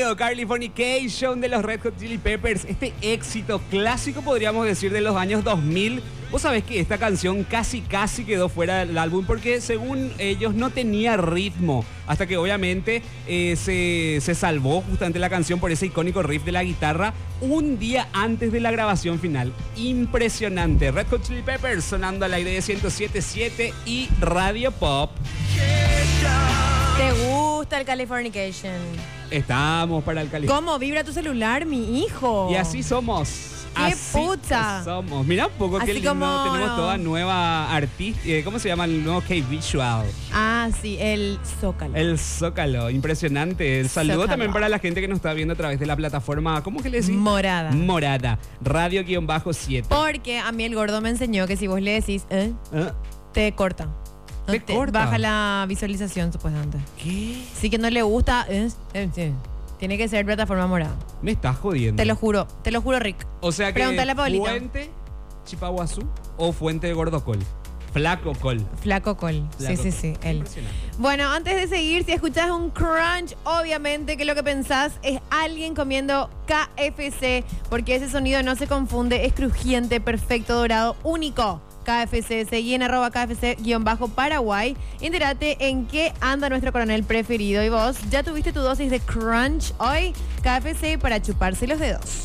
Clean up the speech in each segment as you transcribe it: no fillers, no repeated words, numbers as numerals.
sonado Californication de los Red Hot Chili Peppers. Este éxito clásico, podríamos decir, de los años 2000. Vos sabés que esta canción casi quedó fuera del álbum porque según ellos no tenía ritmo. Hasta que obviamente se salvó justamente la canción por ese icónico riff de la guitarra un día antes de la grabación final. Impresionante. Red Hot Chili Peppers sonando al aire de 107.7 y Radio Pop. ¿Te gusta el Californication? Estamos para el California. ¿Cómo vibra tu celular, mi hijo? Y así somos. ¡Qué así puta! somos. Mira un poco Así que lindo. como, Tenemos no. toda nueva artista. ¿Cómo se llama el nuevo K-Visual? Ah, sí, el Zócalo. El Zócalo. Impresionante. El saludo Zócalo. también para la gente que nos está viendo a través de la plataforma. ¿Cómo que le decís? Morada. Morada. Radio-7. Porque a mí el gordo me enseñó que si vos le decís, ¿Ah? te corta. No ¿Te corta? Baja la visualización, supuestamente. ¿Qué? Sí que no le gusta, sí. Tiene que ser plataforma morada. Me estás jodiendo. Te lo juro, Rick. O sea que Pregúntale a Pablito. Fuente Chipaguazú o Fuente de Gordocol. Flaco Col. Flaco Col. Flaco Sí, Col. él. Impresionante. Bueno, antes de seguir, si escuchas un crunch, obviamente que lo que pensás es alguien comiendo KFC, porque ese sonido no se confunde, es crujiente, perfecto, dorado, único. KFC, seguí en @KFC_Paraguay. Entérate en qué anda nuestro coronel preferido. Y vos, ¿ya tuviste tu dosis de crunch hoy? KFC para chuparse los dedos.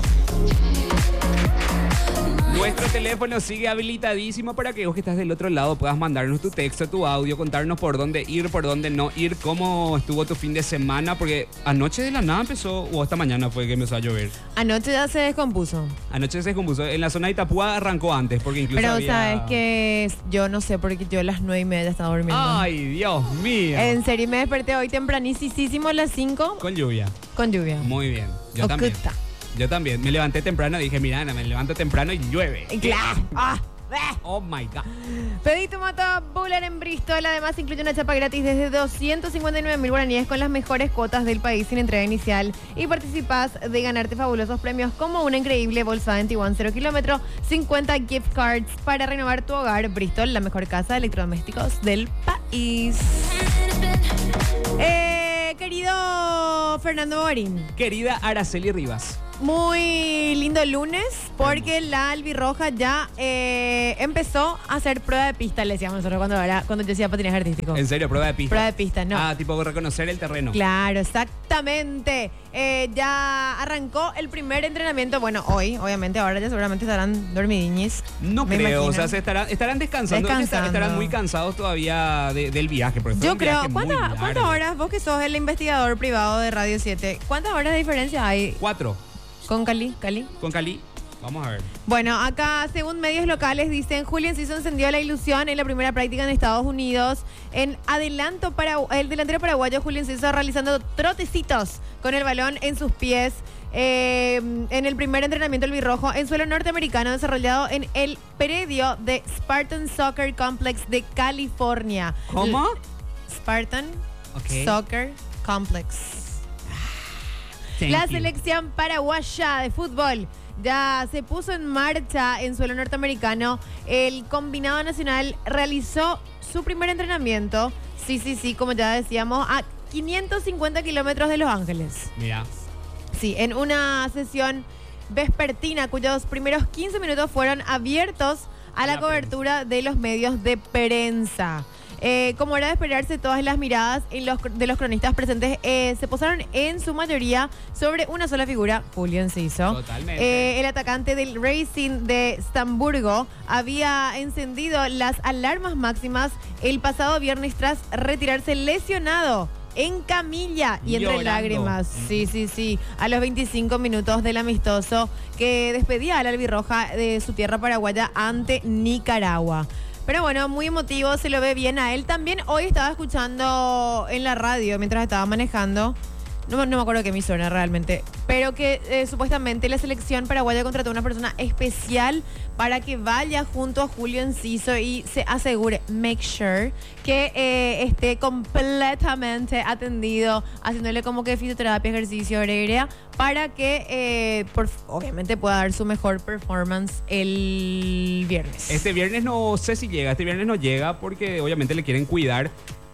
Nuestro teléfono sigue habilitadísimo para que vos que estás del otro lado puedas mandarnos tu texto, tu audio, contarnos por dónde ir, por dónde no ir, cómo estuvo tu fin de semana, porque anoche de la nada empezó, o esta mañana fue que empezó a llover. Anoche ya se descompuso. Anoche se descompuso. En la zona de Itapúa arrancó antes, porque incluso Pero había... sabes que yo no sé porque yo a las 9:30 estaba durmiendo. ¡Ay, Dios mío! En serio, me desperté hoy tempranísimo a las 5 Con lluvia. con lluvia. Muy bien. Yo también. Oculta. Yo también. Me levanté temprano y dije, mira, Ana, me levanto temprano y llueve. Claro. Oh, my God. Pedí tu moto Buller en Bristol. Además, incluye una chapa gratis desde 259.000 guaraníes con las mejores cuotas del país sin entrega inicial. Y participás de ganarte fabulosos premios como una increíble Volkswagen Tiguan 0 kilómetro, 50 gift cards para renovar tu hogar. Bristol, la mejor casa de electrodomésticos del país. Querido Fernando Borín. Querida Araceli Rivas. Muy lindo lunes porque la albirroja ya empezó a hacer prueba de pista, le decíamos nosotros cuando yo decía patinaje artístico. ¿En serio? ¿Prueba de pista? Prueba de pista, no. Ah, tipo reconocer el terreno. Claro, exactamente. Ya arrancó el primer entrenamiento. Bueno, hoy, obviamente, ahora ya seguramente estarán dormidiñis. No me creo, imagino. o sea, estarán descansando. Descansando. Estarán muy cansados todavía del viaje. Porque fue Yo un creo, viaje muy ¿cuántas largo. horas, vos que sos el investigador privado de Radio 7, cuántas horas de diferencia hay 4 con Cali? con Cali. Vamos a ver. Bueno, acá, según medios locales, dicen, Julio Enciso encendió la ilusión en la primera práctica en Estados Unidos. El delantero paraguayo Julio Enciso realizando trotecitos con el balón en sus pies en el primer entrenamiento albirrojo en suelo norteamericano desarrollado en el predio de Spartan Soccer Complex de California. ¿Cómo? Spartan Ok. Soccer Complex. Thank La you. selección paraguaya de fútbol ya se puso en marcha en suelo norteamericano. El combinado nacional realizó su primer entrenamiento, sí, como ya decíamos, a 550 kilómetros de Los Ángeles. Mira. Sí, en una sesión vespertina cuyos primeros 15 minutos fueron abiertos a la cobertura de los medios de prensa. Como era de esperarse, todas las miradas de los cronistas presentes se posaron en su mayoría sobre una sola figura, Julio Enciso. Totalmente. El atacante del Racing de Stamburgo había encendido las alarmas máximas el pasado viernes tras retirarse lesionado en camilla y entre Llorando. lágrimas. Sí. A los 25 minutos del amistoso que despedía a la albirroja de su tierra paraguaya ante Nicaragua. Pero bueno, muy emotivo, se lo ve bien a él. También hoy estaba escuchando en la radio mientras estaba manejando, no me acuerdo qué emisora realmente, pero que supuestamente la selección paraguaya contrató a una persona especial para que vaya junto a Julio Enciso y se asegure, make sure, que esté completamente atendido, haciéndole como que fisioterapia, ejercicio, aérea, para que obviamente pueda dar su mejor performance el viernes. Este viernes no sé si llega, este viernes no llega porque obviamente le quieren cuidar.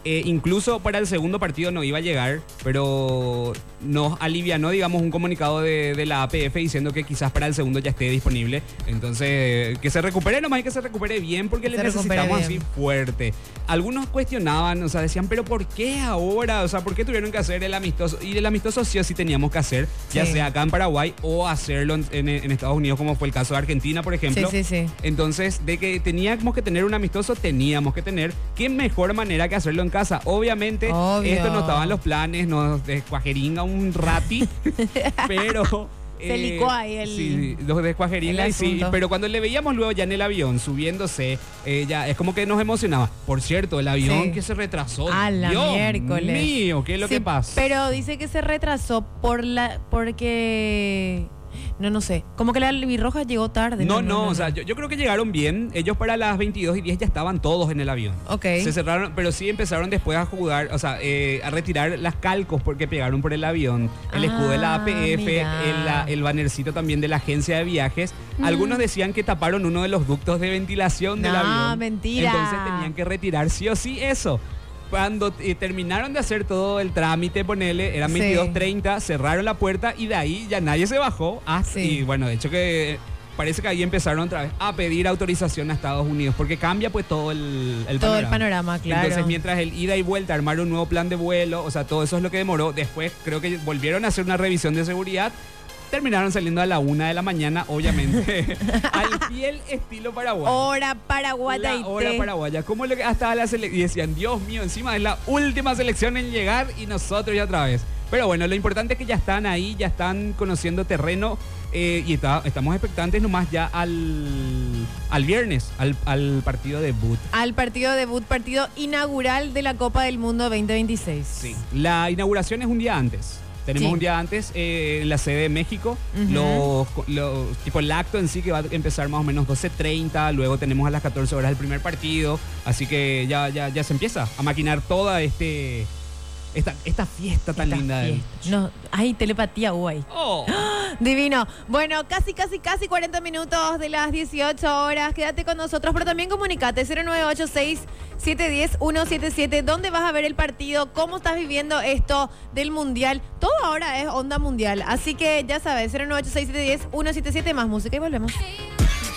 Incluso para el segundo partido no iba a llegar, pero nos alivianó, digamos, un comunicado de la APF diciendo que quizás para el segundo ya esté disponible. Entonces, que se recupere nomás y que se recupere bien porque le necesitamos así fuerte. Algunos cuestionaban, o sea, decían, pero ¿por qué ahora? O sea, ¿por qué tuvieron que hacer el amistoso? Y el amistoso sí o sí teníamos que hacer, ya sea acá en Paraguay o hacerlo en Estados Unidos, como fue el caso de Argentina, por ejemplo. Sí. Entonces, de que teníamos que tener un amistoso, teníamos que tener. ¿Qué mejor manera que hacerlo en casa? Obviamente, esto no estaba en los planes, nos descuajeringa un rati, pero... Se licuó ahí Sí, los descuajeringa, sí, pero cuando le veíamos luego ya en el avión subiéndose, ya es como que nos emocionaba. Por cierto, el avión que se retrasó. A la miércoles. Dios mío, ¿qué es lo que pasa? Pero dice que se retrasó porque... No sé. Como que la albirroja llegó tarde. No, o sea, yo creo que llegaron bien. Ellos para las 22:10 ya estaban todos en el avión. Ok. Se cerraron, pero sí empezaron después a jugar, o sea, a retirar las calcos porque pegaron por el avión. El escudo de la APF, el bannercito también de la agencia de viajes. Algunos decían que taparon uno de los ductos de ventilación del avión. No, mentira. Entonces tenían que retirar sí o sí eso. Cuando terminaron de hacer todo el trámite, ponele, eran 22:30, cerraron la puerta y de ahí ya nadie se bajó. Y bueno, de hecho que parece que ahí empezaron otra vez a pedir autorización a Estados Unidos, porque cambia pues todo el panorama, claro. Entonces, mientras el ida y vuelta, armar un nuevo plan de vuelo, o sea, todo eso es lo que demoró. Después creo que volvieron a hacer una revisión de seguridad. Terminaron saliendo a la 1 de la mañana, obviamente, al fiel estilo paraguayo. Hora paraguaya. Hora paraguaya. Como lo que hasta la selección. Y decían, Dios mío, encima es la última selección en llegar y nosotros ya otra vez. Pero bueno, lo importante es que ya están ahí, ya están conociendo terreno y estamos expectantes nomás ya al viernes, al partido debut. Al partido debut, partido inaugural de la Copa del Mundo 2026. Sí, la inauguración es un día antes. Tenemos un día antes en la sede de México, tipo el acto en sí que va a empezar más o menos 12:30, luego tenemos a las 14 horas el primer partido, así que ya se empieza a maquinar toda esta fiesta tan linda. No, ay, telepatía, guay. Oh. Divino. Bueno, casi 40 minutos de las 18 horas. Quédate con nosotros, pero también comunicate 0986-710-177. ¿Dónde vas a ver el partido? ¿Cómo estás viviendo esto del Mundial? Todo ahora es onda mundial. Así que ya sabes, 0986-710-177, más música y volvemos.